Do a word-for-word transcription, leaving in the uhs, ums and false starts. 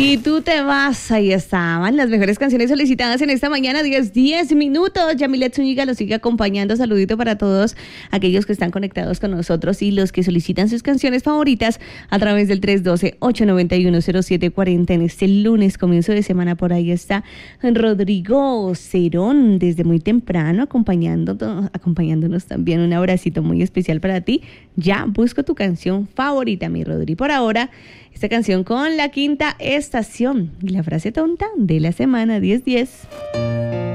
Y tú te vas, ahí estaban las mejores canciones solicitadas en esta mañana, diez, diez minutos. Yamilet Zúñiga los sigue acompañando. Saludito para todos aquellos que están conectados con nosotros y los que solicitan sus canciones favoritas a través del tres uno dos, ocho nueve uno, cero siete cuatro cero. En este lunes, comienzo de semana, por ahí está Rodrigo Cerón, desde muy temprano, acompañando, acompañándonos también. Un abracito muy especial para ti. Ya busco tu canción favorita, mi Rodri. Por ahora, esta canción con La Quinta Estación y la frase tonta de la semana diez diez.